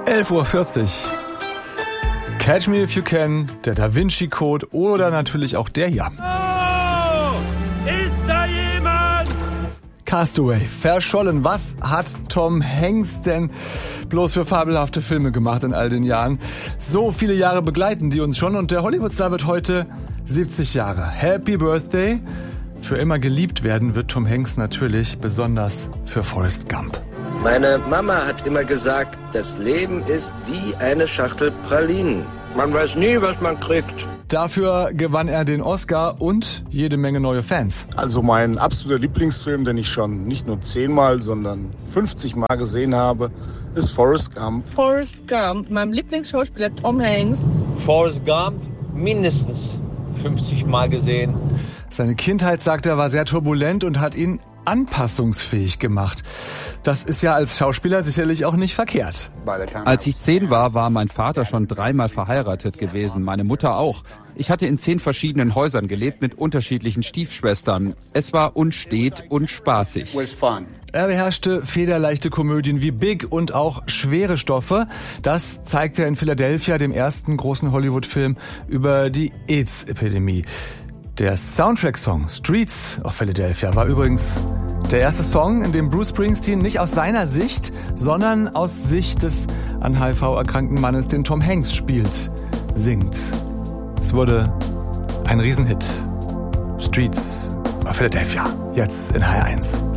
11:40 Uhr. Catch Me If You Can, der Da Vinci Code oder natürlich auch der hier. Oh, ist da jemand? Castaway, verschollen. Was hat Tom Hanks denn bloß für fabelhafte Filme gemacht in all den Jahren? So viele Jahre begleiten die uns schon und der Hollywood-Star wird heute 70 Jahre. Happy Birthday! Für immer geliebt werden wird Tom Hanks natürlich, besonders für Forrest Gump. Meine Mama hat immer gesagt, das Leben ist wie eine Schachtel Pralinen. Man weiß nie, was man kriegt. Dafür gewann er den Oscar und jede Menge neue Fans. Also mein absoluter Lieblingsfilm, den ich schon nicht nur 10-mal, sondern 50 Mal gesehen habe, ist Forrest Gump. Forrest Gump, meinem Lieblingsschauspieler Tom Hanks. Forrest Gump mindestens 50 Mal gesehen. Seine Kindheit, sagt er, war sehr turbulent und hat ihn anpassungsfähig gemacht. Das ist ja als Schauspieler sicherlich auch nicht verkehrt. Als ich 10 war, war mein Vater schon 3-mal verheiratet gewesen, meine Mutter auch. Ich hatte in 10 verschiedenen Häusern gelebt mit unterschiedlichen Stiefschwestern. Es war unstet und spaßig. Er beherrschte federleichte Komödien wie Big und auch schwere Stoffe. Das zeigt er in Philadelphia, dem ersten großen Hollywood-Film über die AIDS-Epidemie. Der Soundtrack-Song Streets of Philadelphia war übrigens der erste Song, in dem Bruce Springsteen nicht aus seiner Sicht, sondern aus Sicht des an HIV erkrankten Mannes, den Tom Hanks spielt, singt. Es wurde ein Riesenhit. Streets of Philadelphia, jetzt in HR1.